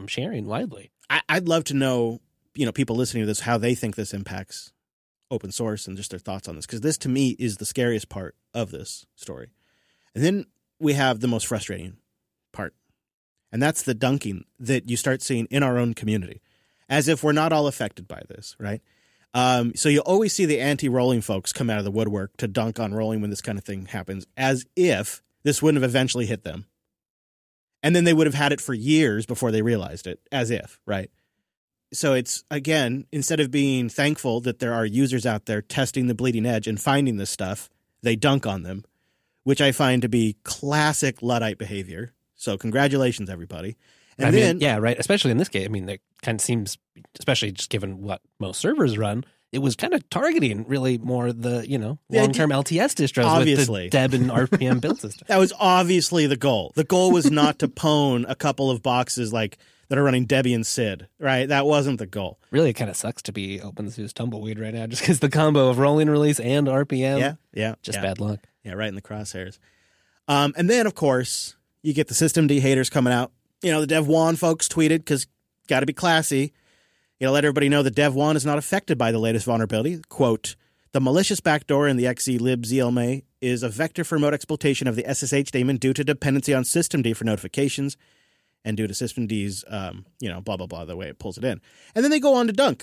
sharing widely. I'd love to know, people listening to this, how they think this impacts open source and just their thoughts on this, because this to me is the scariest part of this story. And then we have the most frustrating part, and that's the dunking that you start seeing in our own community, as if we're not all affected by this, right? So you always see the anti-rolling folks come out of the woodwork to dunk on rolling when this kind of thing happens, as if this wouldn't have eventually hit them. And then they would have had it for years before they realized it, as if, right? So it's, again, instead of being thankful that there are users out there testing the bleeding edge and finding this stuff, they dunk on them, which I find to be classic Luddite behavior. So congratulations, everybody. And then, yeah, right. Especially in this case, it kind of seems, especially just given what most servers run, it was kind of targeting really more the, long-term LTS distros obviously. With the Deb and RPM build system. That was obviously the goal. The goal was not to pwn a couple of boxes that are running Debian SID, right? That wasn't the goal. Really, it kind of sucks to be OpenSUSE tumbleweed right now, just because the combo of rolling release and RPM. Yeah. Just bad luck. Yeah, right in the crosshairs. And then, of course, you get the systemd haters coming out. The Dev1 folks tweeted, because got to be classy. Let everybody know that Dev1 is not affected by the latest vulnerability. Quote, the malicious backdoor in the xzlib is a vector for remote exploitation of the SSH daemon due to dependency on systemd for notifications and due to systemd's, blah, blah, blah, the way it pulls it in. And then they go on to dunk.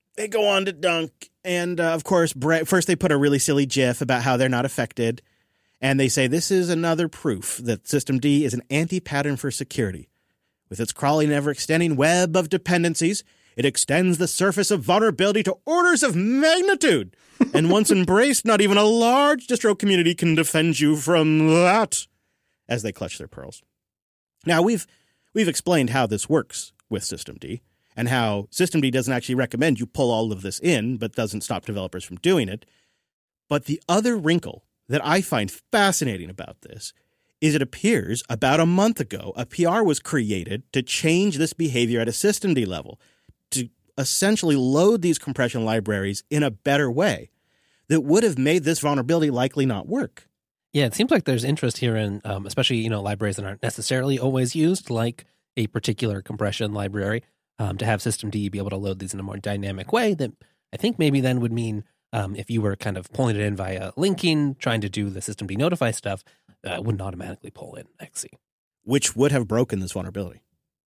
And, of course, first they put a really silly GIF about how they're not affected. And they say this is another proof that systemd is an anti-pattern for security. With its crawling, ever-extending web of dependencies, it extends the surface of vulnerability to orders of magnitude. And once embraced, not even a large distro community can defend you from that, as they clutch their pearls. Now, we've explained how this works with systemd, and how systemd doesn't actually recommend you pull all of this in, but doesn't stop developers from doing it. But the other wrinkle that I find fascinating about this is it appears about a month ago, a PR was created to change this behavior at a systemd level, to essentially load these compression libraries in a better way that would have made this vulnerability likely not work. Yeah, it seems like there's interest here in, especially, libraries that aren't necessarily always used, like a particular compression library, to have systemd be able to load these in a more dynamic way that I think maybe then would mean if you were kind of pulling it in via linking, trying to do the systemd notify stuff, wouldn't automatically pull in XZ. Which would have broken this vulnerability.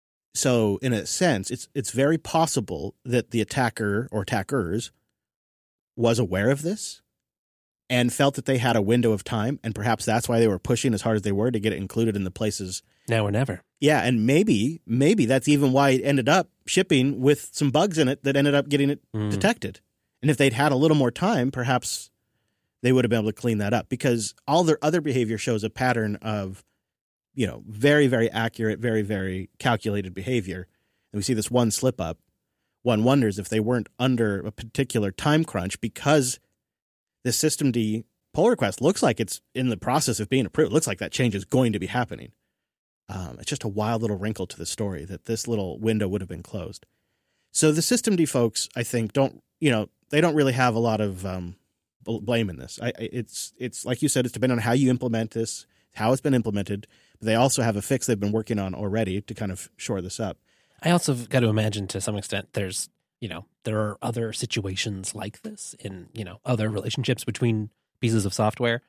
So in a sense, it's very possible that the attacker or attackers was aware of this and felt that they had a window of time, and perhaps that's why they were pushing as hard as they were to get it included in the places. Now or never. Yeah, and maybe that's even why it ended up shipping with some bugs in it that ended up getting it detected. And if they'd had a little more time, perhaps they would have been able to clean that up, because all their other behavior shows a pattern of, very, very accurate, very, very calculated behavior. And we see this one slip up. One wonders if they weren't under a particular time crunch, because the systemd pull request looks like it's in the process of being approved. It looks like that change is going to be happening. It's just a wild little wrinkle to the story that this little window would have been closed. So the systemd folks, I think, they don't really have a lot of blame in this. It's like you said, it's depending on how you implement this, how it's been implemented. But they also have a fix they've been working on already to kind of shore this up. I also got to imagine to some extent there's, there are other situations like this in, other relationships between pieces of software.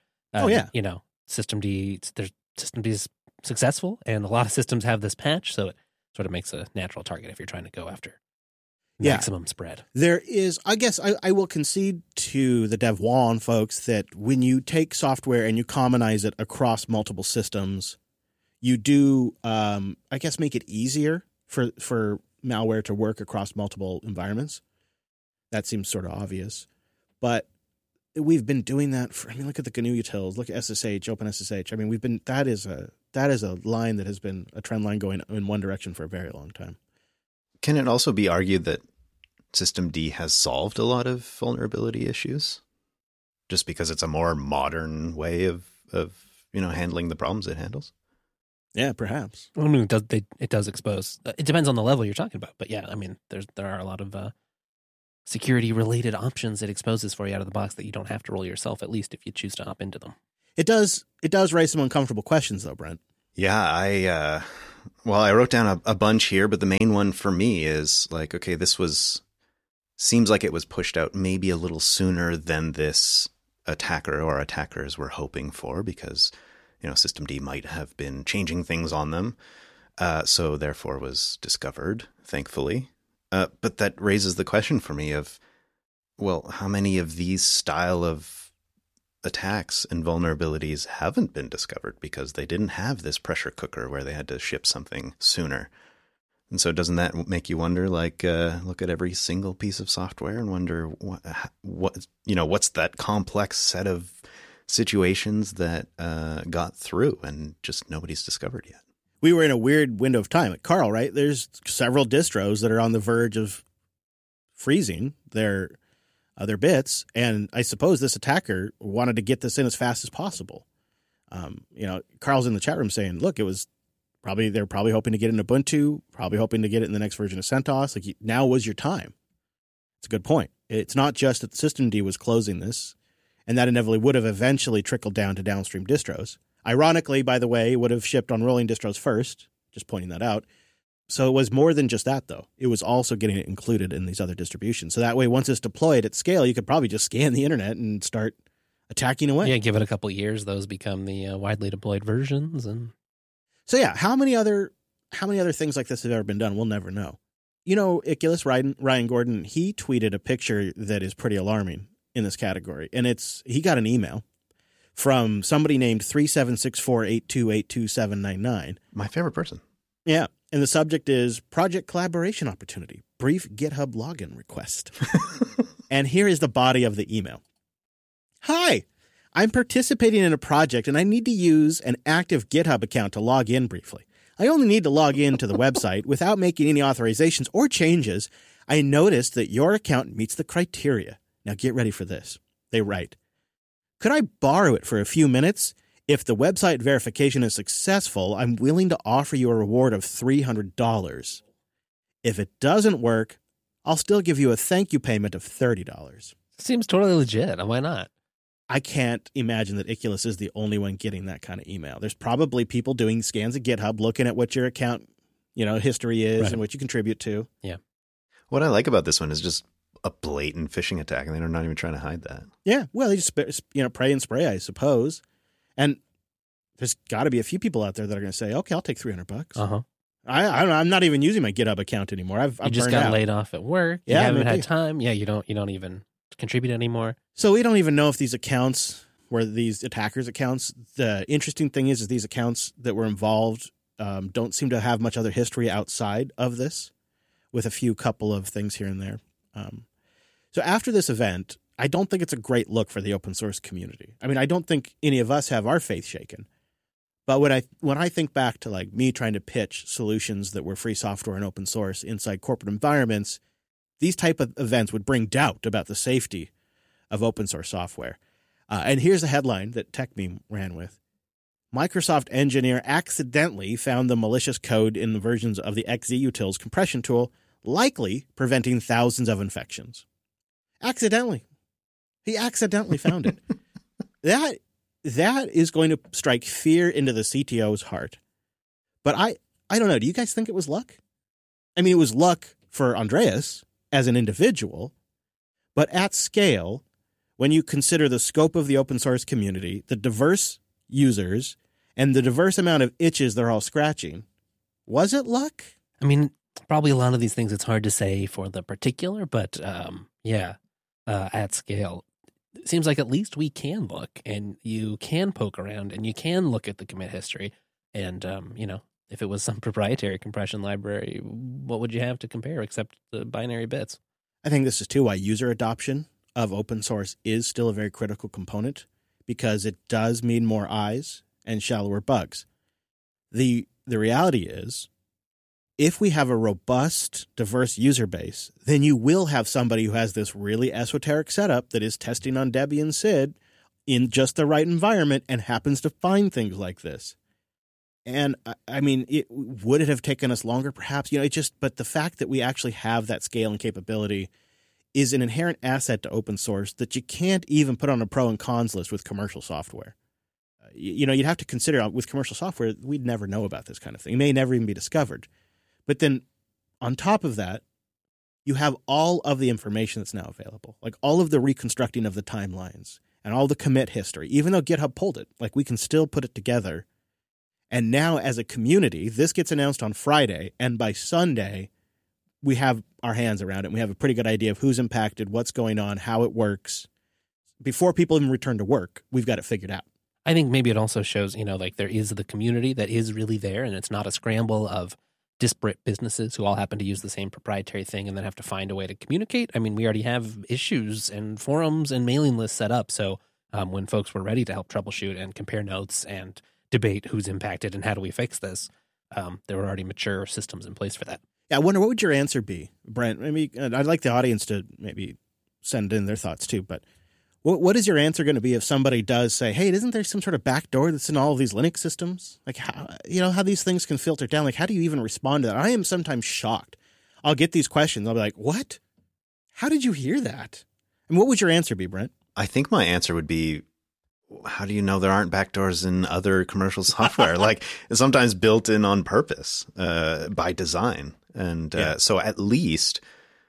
Systemd is successful, and a lot of systems have this patch, so it sort of makes a natural target if you're trying to go after maximum spread. There is, I guess I will concede to the Dev1 folks that when you take software and you commonize it across multiple systems, you do, make it easier for malware to work across multiple environments. That seems sort of obvious. But we've been doing that look at the GNU utils, look at SSH, OpenSSH. That is a line that has been a trend line going in one direction for a very long time. Can it also be argued that systemd has solved a lot of vulnerability issues just because it's a more modern way of handling the problems it handles? Yeah, perhaps. Well, it does expose. It depends on the level you're talking about, but yeah, there are a lot of security related options it exposes for you out of the box that you don't have to roll yourself, at least if you choose to opt into them. It does raise some uncomfortable questions, though, Brent. Yeah, Well, I wrote down a bunch here, but the main one for me is like, okay, seems like it was pushed out maybe a little sooner than this attacker or attackers were hoping for, because, System D might have been changing things on them. So therefore was discovered, thankfully. But that raises the question for me of, well, how many of these style of attacks and vulnerabilities haven't been discovered because they didn't have this pressure cooker where they had to ship something sooner? And so doesn't that make you wonder, like, look at every single piece of software and wonder what's that complex set of situations that got through and just nobody's discovered yet? We were in a weird window of time at Carl, right? There's several distros that are on the verge of freezing their bits, and I suppose this attacker wanted to get this in as fast as possible. Carl's in the chat room saying, "Look, they're probably hoping to get it in Ubuntu, probably hoping to get it in the next version of CentOS. Like, now was your time." It's a good point. It's not just that Systemd was closing this, and that inevitably would have eventually trickled down to downstream distros. Ironically, by the way, it would have shipped on rolling distros first, just pointing that out. So it was more than just that, though. It was also getting it included in these other distributions. So that way, once it's deployed at scale, you could probably just scan the internet and start attacking away. Yeah, give it a couple of years. Those become the widely deployed versions. And so, yeah, how many other things like this have ever been done? We'll never know. Iculus, Ryan Gordon, he tweeted a picture that is pretty alarming in this category. And he got an email from somebody named 376482822799. My favorite person. Yeah. And the subject is Project Collaboration Opportunity, brief GitHub login request. And here is the body of the email. Hi, I'm participating in a project and I need to use an active GitHub account to log in briefly. I only need to log in to the website without making any authorizations or changes. I noticed that your account meets the criteria. Now get ready for this. They write, could I borrow it for a few minutes? If the website verification is successful, I'm willing to offer you a reward of $300. If it doesn't work, I'll still give you a thank you payment of $30. Seems totally legit. Why not? I can't imagine that Iculus is the only one getting that kind of email. There's probably people doing scans of GitHub, looking at what your account, history is and what you contribute to. Yeah. What I like about this one is just a blatant phishing attack, and they're not even trying to hide that. Yeah. Well, they just, pray and spray, I suppose. And there's got to be a few people out there that are going to say, okay, I'll take $300. Uh-huh. I don't know. I'm not even using my GitHub account anymore. I've just burned got out. laid off at work. You haven't had time. Yeah, you don't even contribute anymore. So we don't even know if these accounts were these attackers' accounts. The interesting thing is these accounts that were involved don't seem to have much other history outside of this, with a couple of things here and there. So after this event, I don't think it's a great look for the open source community. I mean, I don't think any of us have our faith shaken. But when I think back to like me trying to pitch solutions that were free software and open source inside corporate environments, these type of events would bring doubt about the safety of open source software. And here's a headline that TechMeme ran with. Microsoft engineer accidentally found the malicious code in the versions of the XZutils compression tool, likely preventing thousands of infections. Accidentally. He accidentally found it. That is going to strike fear into the CTO's heart. But I don't know. Do you guys think it was luck? I mean, it was luck for Andreas as an individual, but at scale, when you consider the scope of the open source community, the diverse users, and the diverse amount of itches they're all scratching, was it luck? I mean, probably a lot of these things it's hard to say for the particular, but at scale, it seems like at least we can look and you can poke around and you can look at the commit history. And, if it was some proprietary compression library, what would you have to compare except the binary bits? I think this is too why user adoption of open source is still a very critical component, because it does mean more eyes and shallower bugs. The reality is, if we have a robust, diverse user base, then you will have somebody who has this really esoteric setup that is testing on Debian SID in just the right environment and happens to find things like this. And I mean, would it have taken us longer? Perhaps, but the fact that we actually have that scale and capability is an inherent asset to open source that you can't even put on a pro and cons list with commercial software. you'd have to consider with commercial software, we'd never know about this kind of thing. It may never even be discovered. But then on top of that, you have all of the information that's now available, like all of the reconstructing of the timelines and all the commit history. Even though GitHub pulled it, like we can still put it together. And now as a community, this gets announced on Friday, and by Sunday, we have our hands around it. We have a pretty good idea of who's impacted, what's going on, how it works. Before people even return to work, we've got it figured out. I think maybe it also shows, like there is the community that is really there, and it's not a scramble of disparate businesses who all happen to use the same proprietary thing and then have to find a way to communicate. I mean, we already have issues and forums and mailing lists set up. So when folks were ready to help troubleshoot and compare notes and debate who's impacted and how do we fix this, there were already mature systems in place for that. Yeah, I wonder, what would your answer be, Brent? Maybe I'd like the audience to maybe send in their thoughts too, but what is your answer going to be if somebody does say, hey, isn't there some sort of backdoor that's in all of these Linux systems? Like, how these things can filter down. Like, how do you even respond to that? I am sometimes shocked. I'll get these questions. I'll be like, what? How did you hear that? And what would your answer be, Brent? I think my answer would be, how do you know there aren't backdoors in other commercial software? Like, it's sometimes built in on purpose, by design. And so at least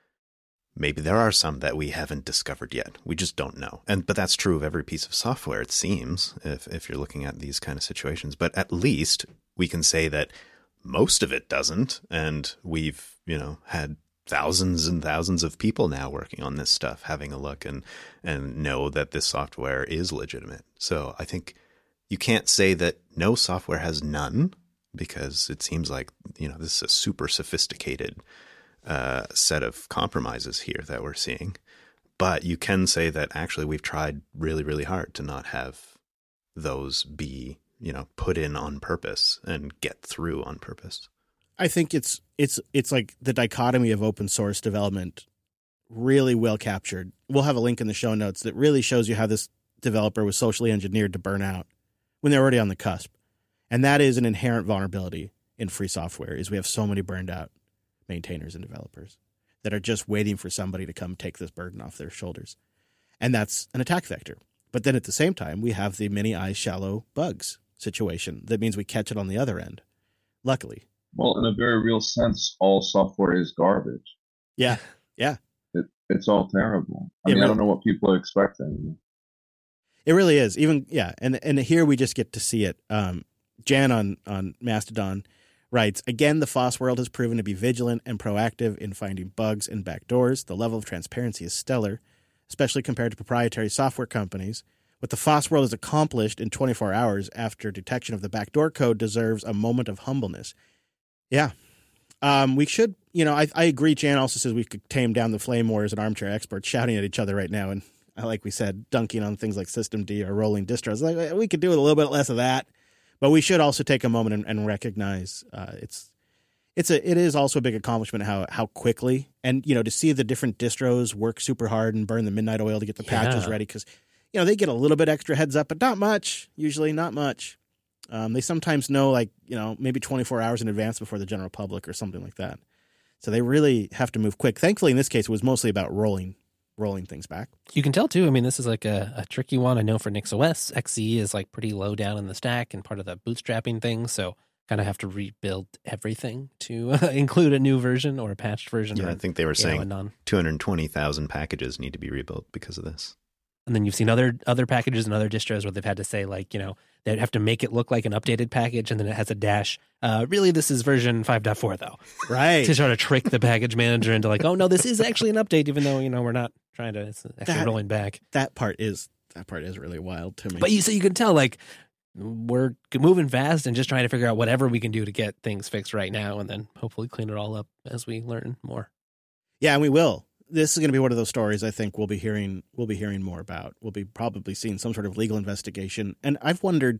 maybe there are some that we haven't discovered yet. We just don't know. But that's true of every piece of software, it seems, if you're looking at these kind of situations. But at least we can say that most of it doesn't. And we've, had thousands and thousands of people now working on this stuff, having a look and know that this software is legitimate. So I think you can't say that no software has none, because it seems like, this is a super sophisticated set of compromises here that we're seeing. But you can say that actually we've tried really, really hard to not have those be, put in on purpose and get through on purpose. I think it's like the dichotomy of open source development really well captured. We'll have a link in the show notes that really shows you how this developer was socially engineered to burn out when they're already on the cusp. And that is an inherent vulnerability in free software, is we have so many burned out maintainers and developers that are just waiting for somebody to come take this burden off their shoulders. And that's an attack vector. But then at the same time, we have the many eyes shallow bugs situation. That means we catch it on the other end, luckily. Well, in a very real sense, all software is garbage. Yeah. It's all terrible. I don't know what people are expecting. It really is. Even, and here we just get to see it. Jan on Mastodon writes, again, the FOSS world has proven to be vigilant and proactive in finding bugs and backdoors. The level of transparency is stellar, especially compared to proprietary software companies. What the FOSS world has accomplished in 24 hours after detection of the backdoor code deserves a moment of humbleness. Yeah. We should, I agree. Jan also says we could tame down the flame wars and armchair experts shouting at each other right now. And like we said, dunking on things like Systemd or rolling distros. Like, we could do a little bit less of that. But we should also take a moment and recognize it is also a big accomplishment how quickly, and to see the different distros work super hard and burn the midnight oil to get the patches ready, because they get a little bit extra heads up, but not much. Usually not much. They sometimes know maybe 24 hours in advance before the general public or something like that. So they really have to move quick. Thankfully, in this case, it was mostly about rolling things back. You can tell too. I mean, this is like a tricky one. I know for NixOS, XE is like pretty low down in the stack and part of the bootstrapping thing. So kind of have to rebuild everything to include a new version or a patched version. Yeah, I think they were saying 220,000 packages need to be rebuilt because of this. And then you've seen other packages and other distros where they've had to say they'd have to make it look like an updated package, and then it has a dash. Really, this is version 5.4 though. Right. To try to trick the package manager into oh no, this is actually an update, even though we're not trying to. It's actually rolling back. That part is really wild to me. But you can tell we're moving fast and just trying to figure out whatever we can do to get things fixed right now, and then hopefully clean it all up as we learn more. Yeah, and we will. This is going to be one of those stories I think we'll be hearing more about. We'll be probably seeing some sort of legal investigation. And I've wondered,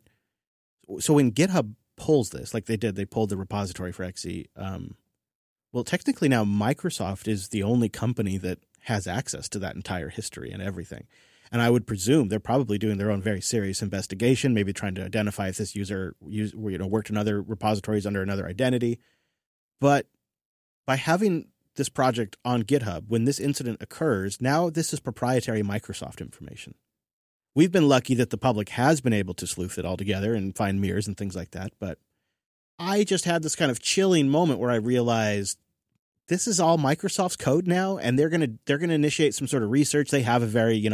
so when GitHub pulls this, like they did, they pulled the repository for XE. Well, technically now Microsoft is the only company that has access to that entire history and everything. And I would presume they're probably doing their own very serious investigation, maybe trying to identify if this user worked in other repositories under another identity. But by having this project on GitHub, when this incident occurs, now this is proprietary Microsoft information. We've been lucky that the public has been able to sleuth it all together and find mirrors and things like that. But I just had this kind of chilling moment where I realized this is all Microsoft's code now, and they're gonna initiate some sort of research. They have a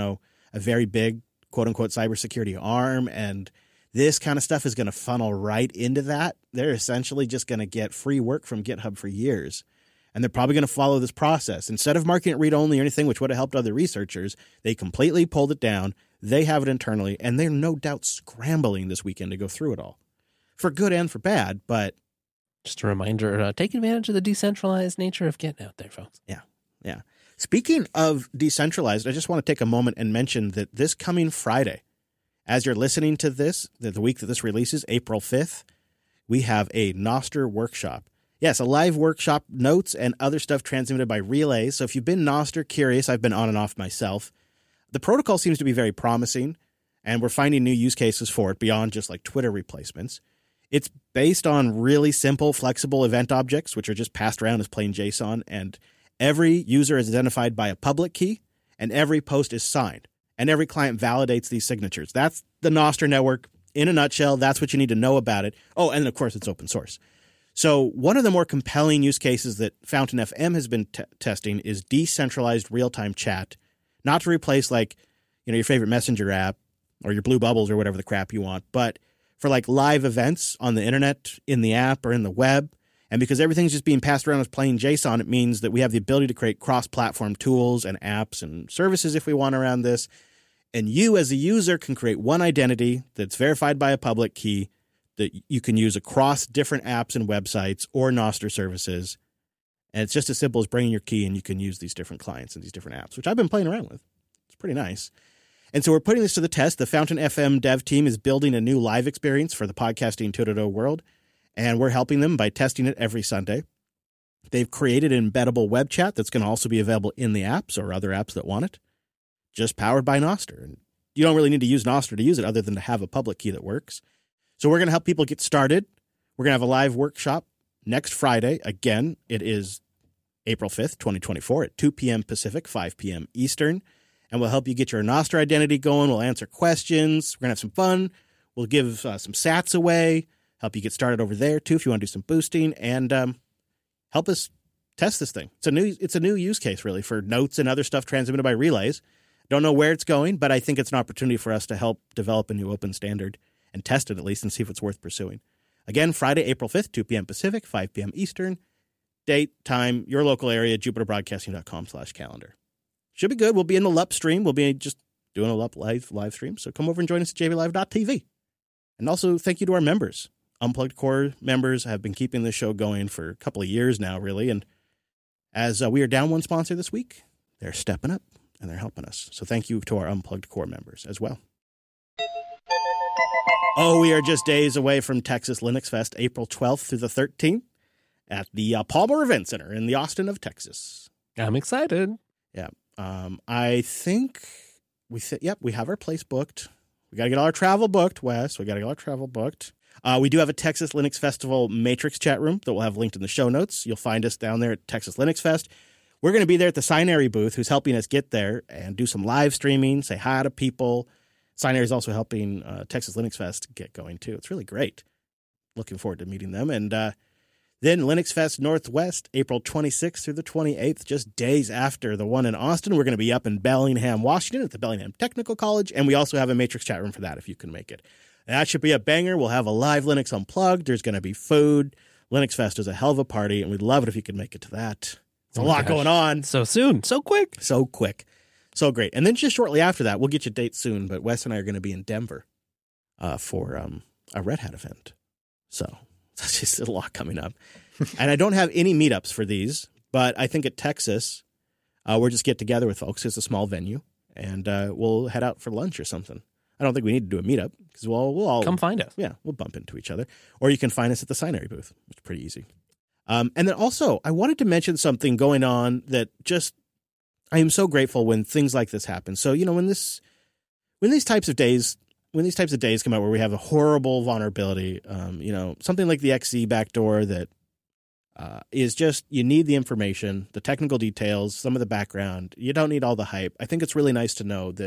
very big quote unquote cybersecurity arm, and this kind of stuff is going to funnel right into that. They're essentially just going to get free work from GitHub for years. And they're probably going to follow this process. Instead of marking it read-only or anything, which would have helped other researchers, they completely pulled it down. They have it internally, and they're no doubt scrambling this weekend to go through it all. For good and for bad, but... Just a reminder, take advantage of the decentralized nature of Git out there, folks. Yeah. Speaking of decentralized, I just want to take a moment and mention that this coming Friday, as you're listening to this, the week that this releases, April 5th, we have a Nostr workshop. Yes, a live workshop, notes and other stuff transmitted by relays. So if you've been Nostr curious, I've been on and off myself. The protocol seems to be very promising, and we're finding new use cases for it beyond just like Twitter replacements. It's based on really simple, flexible event objects, which are just passed around as plain JSON, and every user is identified by a public key, and every post is signed, and every client validates these signatures. That's the Nostr network in a nutshell. That's what you need to know about it. Oh, and of course, it's open source. So one of the more compelling use cases that Fountain FM has been testing is decentralized real-time chat, not to replace your favorite messenger app or your Blue Bubbles or whatever the crap you want, but for live events on the internet, in the app, or in the web. And because everything's just being passed around as plain JSON, it means that we have the ability to create cross-platform tools and apps and services if we want around this. And you as a user can create one identity that's verified by a public key that you can use across different apps and websites or Nostr services. And it's just as simple as bringing your key, and you can use these different clients and these different apps, which I've been playing around with. It's pretty nice. And so we're putting this to the test. The Fountain FM dev team is building a new live experience for the podcasting 2.0 world, and we're helping them by testing it every Sunday. They've created an embeddable web chat that's going to also be available in the apps or other apps that want it, just powered by Nostr. And you don't really need to use Nostr to use it other than to have a public key that works. So we're going to help people get started. We're going to have a live workshop next Friday. Again, it is April 5th, 2024 at 2 p.m. Pacific, 5 p.m. Eastern. And we'll help you get your Nostr identity going. We'll answer questions. We're going to have some fun. We'll give some sats away, help you get started over there, too, if you want to do some boosting, and help us test this thing. It's a new use case, really, for notes and other stuff transmitted by relays. Don't know where it's going, but I think it's an opportunity for us to help develop a new open standard and test it at least and see if it's worth pursuing. Again, Friday, April 5th, 2 p.m. Pacific, 5 p.m. Eastern. Date, time, your local area, jupiterbroadcasting.com/calendar. Should be good. We'll be in the LUP stream. We'll be just doing a LUP live stream. So come over and join us at jblive.tv. And also thank you to our members. Unplugged Core members have been keeping this show going for a couple of years now, really. And as we are down one sponsor this week, they're stepping up and they're helping us. So thank you to our Unplugged Core members as well. Oh, we are just days away from Texas Linux Fest, April 12th through the 13th at the Palmer Event Center in the Austin of Texas. I'm excited. Yeah. I think we have our place booked. We got to get all our travel booked, Wes. We got to get all our travel booked. We do have a Texas Linux Festival Matrix chat room that we'll have linked in the show notes. You'll find us down there at Texas Linux Fest. We're going to be there at the Sinary booth, who's helping us get there and do some live streaming, say hi to people. Sinary is also helping Texas Linux Fest get going, too. It's really great. Looking forward to meeting them. And then Linux Fest Northwest, April 26th through the 28th, just days after the one in Austin. We're going to be up in Bellingham, Washington at the Bellingham Technical College, and we also have a Matrix chat room for that if you can make it. That should be a banger. We'll have a live Linux Unplugged. There's going to be food. Linux Fest is a hell of a party, and we'd love it if you could make it to that. It's a lot going on. So soon. So quick. So quick. So great. And then just shortly after that, we'll get you dates soon, but Wes and I are going to be in Denver for a Red Hat event. So that's just a lot coming up. And I don't have any meetups for these, but I think at Texas, we'll just get together with folks. It's a small venue, and we'll head out for lunch or something. I don't think we need to do a meetup because we'll all come find us. Yeah, we'll bump into each other. Or you can find us at the Sinary booth, which is pretty easy. And then also, I wanted to mention something going on that just I am so grateful when things like this happen. So, when these types of days come out where we have a horrible vulnerability, something like the XZ backdoor that is just, you need the information, the technical details, some of the background. You don't need all the hype. I think it's really nice to know that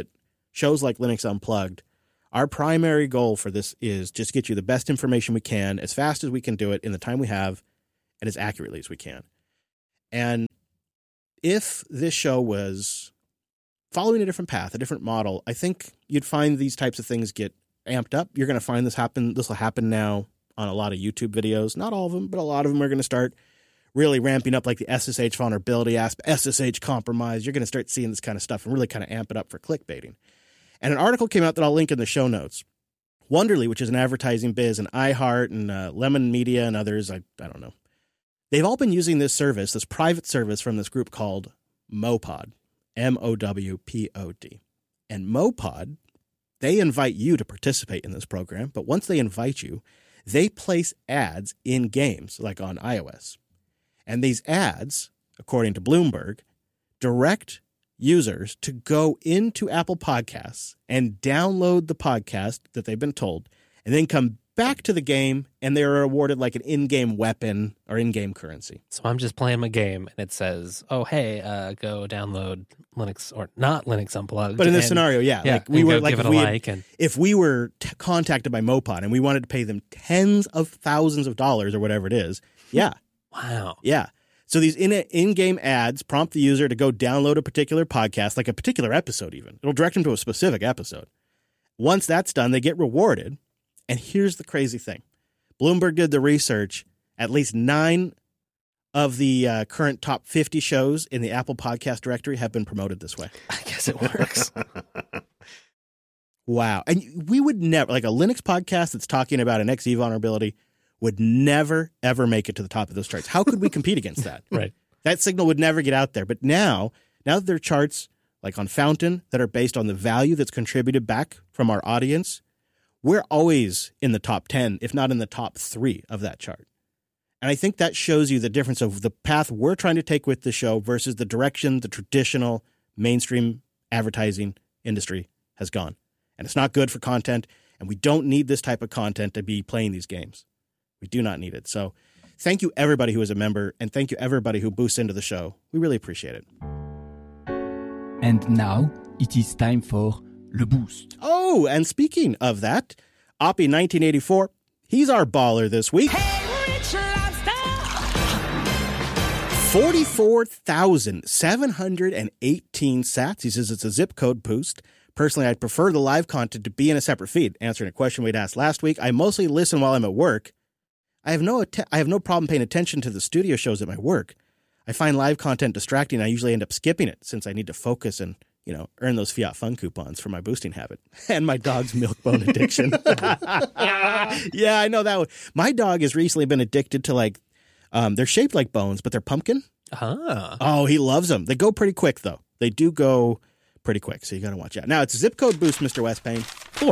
shows like Linux Unplugged, our primary goal for this is just get you the best information we can, as fast as we can do it, in the time we have, and as accurately as we can. And if this show was following a different path, a different model, I think you'd find these types of things get amped up. You're going to find this happen. This will happen now on a lot of YouTube videos. Not all of them, but a lot of them are going to start really ramping up, like the SSH vulnerability aspect, SSH compromise. You're going to start seeing this kind of stuff and really kind of amp it up for clickbaiting. And an article came out that I'll link in the show notes. Wonderly, which is an advertising biz, and iHeart and Lemon Media and others, I don't know. They've all been using this service, this private service from this group called Mopod, MOWPOD. And Mopod, they invite you to participate in this program, but once they invite you, they place ads in games, like on iOS. And these ads, according to Bloomberg, direct users to go into Apple Podcasts and download the podcast that they've been told, and then come back to the game, and they're awarded like an in-game weapon or in-game currency. So I'm just playing my game, and it says, "Oh, hey, go download Linux or not Linux Unplugged." But in this scenario, like we were like, if we were contacted by Mopod and we wanted to pay them tens of thousands of dollars or whatever it is, yeah, wow, yeah. So these in-game ads prompt the user to go download a particular podcast, like a particular episode. Even it'll direct them to a specific episode. Once that's done, they get rewarded. And here's the crazy thing. Bloomberg did the research. At least 9 of the current top 50 shows in the Apple Podcast directory have been promoted this way. I guess it works. Wow. And we would never, like a Linux podcast that's talking about an XE vulnerability would never, ever make it to the top of those charts. How could we compete against that? Right. That signal would never get out there. But now that there are charts like on Fountain that are based on the value that's contributed back from our audience, we're always in the top 10, if not in the top 3 of that chart. And I think that shows you the difference of the path we're trying to take with the show versus the direction the traditional mainstream advertising industry has gone. And it's not good for content, and we don't need this type of content to be playing these games. We do not need it. So thank you, everybody who is a member, and thank you, everybody who boosts into the show. We really appreciate it. And now it is time for Le Boost. Oh, and speaking of that, Oppie 1984, he's our baller this week. 44,718 sats. He says it's a zip code boost. Personally, I'd prefer the live content to be in a separate feed. Answering a question we'd asked last week, I mostly listen while I'm at work. I have no problem paying attention to the studio shows at my work. I find live content distracting. I usually end up skipping it since I need to focus and earn those Fiat Fun coupons for my boosting habit and my dog's milk bone addiction. Yeah, I know that one. My dog has recently been addicted to they're shaped like bones, but they're pumpkin. Oh, he loves them. They go pretty quick, though. They do go pretty quick, so you got to watch out. Now, it's a zip code boost, Mr. Westpayne.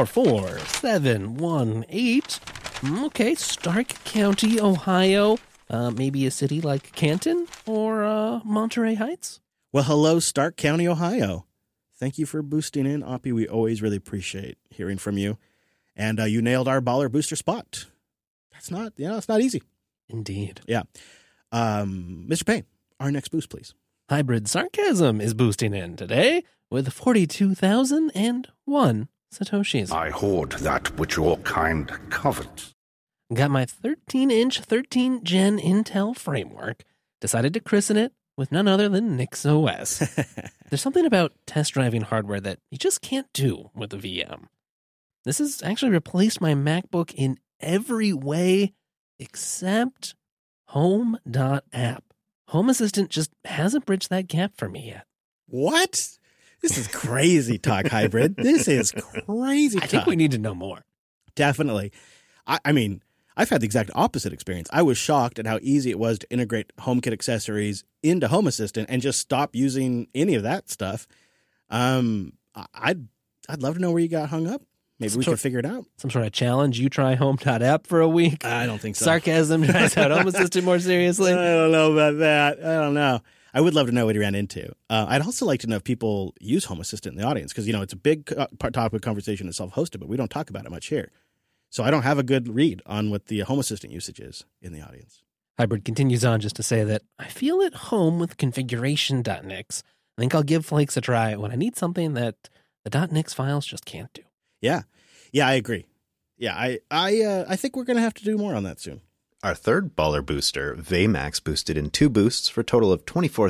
44718. Okay, Stark County, Ohio. Maybe a city like Canton or Monterey Heights? Well, hello, Stark County, Ohio. Thank you for boosting in, Oppie. We always really appreciate hearing from you. And you nailed our baller booster spot. It's not easy. Indeed. Yeah. Mr. Payne, our next boost, please. Hybrid Sarcasm is boosting in today with 42,001 Satoshis. I hoard that which your kind covet. Got my 13-inch 13th-gen Intel framework. Decided to christen it with none other than NixOS. There's something about test driving hardware that you just can't do with a VM. This has actually replaced my MacBook in every way except Home.app. Home Assistant just hasn't bridged that gap for me yet. What? This is crazy talk, Hybrid. This is crazy talk. I think we need to know more. Definitely. I mean, I've had the exact opposite experience. I was shocked at how easy it was to integrate HomeKit accessories into Home Assistant and just stop using any of that stuff. I'd love to know where you got hung up. Maybe we could figure it out. Some sort of challenge. You try Home.app for a week. I don't think so. Sarcasm tries out Home Assistant more seriously. I don't know about that. I don't know. I would love to know what he ran into. I'd also like to know if people use Home Assistant in the audience because, it's a big topic of conversation and self-hosted, but we don't talk about it much here. So I don't have a good read on what the Home Assistant usage is in the audience. Hybrid continues on just to say that I feel at home with configuration.nix. I think I'll give Flakes a try when I need something that the .nix files just can't do. Yeah, I agree. Yeah, I think we're going to have to do more on that soon. Our third baller booster, Vmax, boosted in 2 boosts for a total of